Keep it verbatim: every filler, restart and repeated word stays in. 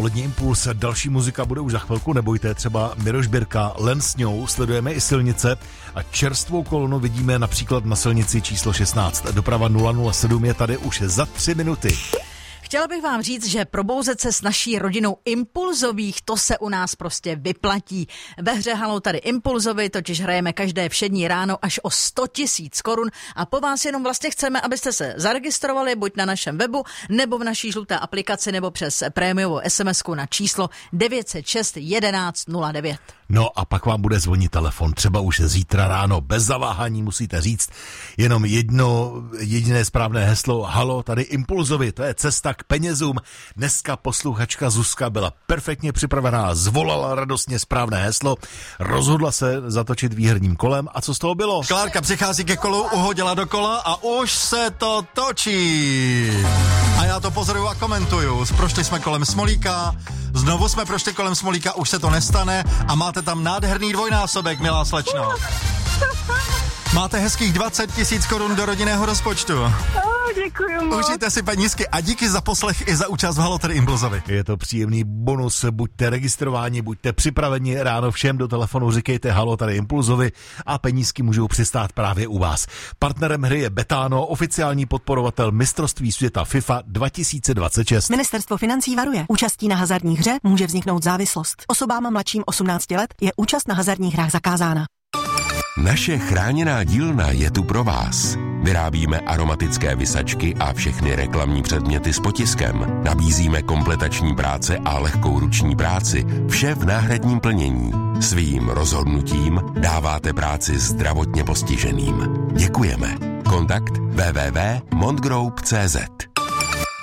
Polední impuls, další muzika bude už za chvilku, nebojte, třeba Miroš Birka, Len s ňou, sledujeme i silnice a čerstvou kolonu vidíme například na silnici číslo šestnáct. Doprava nula nula sedm je tady už za tři minuty. Chtěla bych vám říct, že probouzet se s naší rodinou impulzových, to se u nás prostě vyplatí. Ve hře Halo tady impulzovi, totiž hrajeme každé všední ráno až o sto tisíc korun a po vás jenom vlastně chceme, abyste se zaregistrovali buď na našem webu, nebo v naší žluté aplikaci, nebo přes prémiovou SMSku na číslo devět set šest jedenáct nula devět. No a pak vám bude zvonit telefon, třeba už zítra ráno, bez zaváhání musíte říct jenom jedno, jediné správné heslo, halo, tady impulzovi, to je cesta k penězům. Dneska posluchačka Zuzka byla perfektně připravená, zvolala radostně správné heslo, rozhodla se zatočit výherním kolem a co z toho bylo? Klárka přichází ke kolu, uhodila do kola a už se to točí. A já to pozoruju a komentuju. Prošli jsme kolem Smolíka, znovu jsme prošli kolem Smolíka, už se to nestane a máte tam nádherný dvojnásobek, milá slečno. Máte hezkých dvacet tisíc korun do rodinného rozpočtu. Oh, děkuju moc. Užijte si penízky a díky za poslech i za účast v Halo tady impulzovi. Je to příjemný bonus, buďte registrováni, buďte připraveni, ráno všem do telefonu říkejte Halo tady impulzovi a penízky můžou přistát právě u vás. Partnerem hry je Betano, oficiální podporovatel mistrovství světa FIFA dva tisíce dvacet šest. Ministerstvo financí varuje. Účastí na hazardní hře může vzniknout závislost. Osobám mladším osmnácti let je účast na hazardních hrách zakázána. Naše chráněná dílna je tu pro vás. Vyrábíme aromatické visačky a všechny reklamní předměty s potiskem. Nabízíme kompletační práce a lehkou ruční práci. Vše v náhradním plnění. Svým rozhodnutím dáváte práci zdravotně postiženým. Děkujeme. Kontakt w w w tečka montgroup tečka c z